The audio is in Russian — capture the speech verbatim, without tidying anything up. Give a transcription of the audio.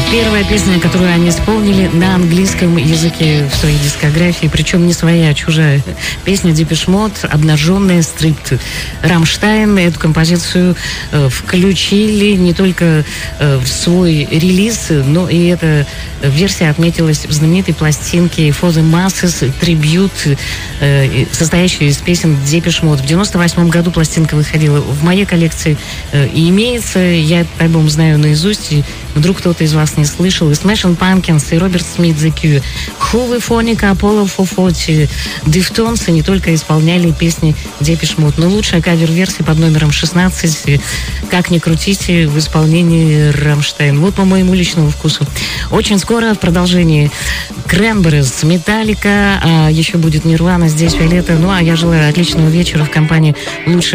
Первая песня, которую они исполнили на английском языке в своей дискографии, причем не своя, а чужая. Песня Депеш Мод «Обнаженная стрипт». Рамштайн эту композицию э, включили не только э, в свой релиз, но и эта версия отметилась в знаменитой пластинке «For the Masses» трибьют, э, состоящей из песен Депеш Мод. В девяносто восьмом году пластинка выходила в моей коллекции э, и имеется. Я этот альбом знаю наизусть, и вдруг кто-то из вас не слышал. И Smashing Pumpkins, и Роберт Смит, The Cure, Хуве Фоника, Apollo four forty, Deftones не только исполняли песни Депеш Мод, но лучшая кавер-версия под номером шестнадцать, как ни крутите, в исполнении Рамштайн. Вот по моему личному вкусу. Очень скоро в продолжении Cranberries, Металлика, а еще будет Нирвана, здесь Виолетта. Ну а я желаю отличного вечера в компании лучших